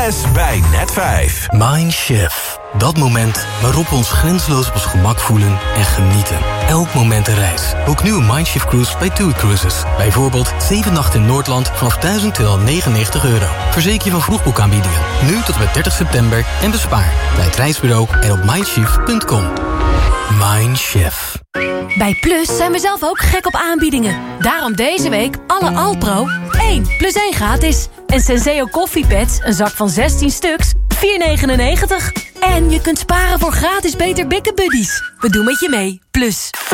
bij Net5. Mindshift. Dat moment waarop we ons grenzeloos op ons gemak voelen en genieten. Elk moment een reis. Boek nu een Mindshift cruise bij TUI Cruises. Bijvoorbeeld 7 nachten in Noordland vanaf €1.299. Verzeker je van vroegboekaanbiedingen. Nu tot en met 30 september en bespaar. Bij het reisbureau en op mindshift.com. Mindshift. Bij Plus zijn we zelf ook gek op aanbiedingen. Daarom deze week alle Alpro 1 plus 1 gratis. En Senseo koffiepads, een zak van 16 stuks, €4,99. En je kunt sparen voor gratis Beter Bikken Buddies. We doen met je mee. Plus.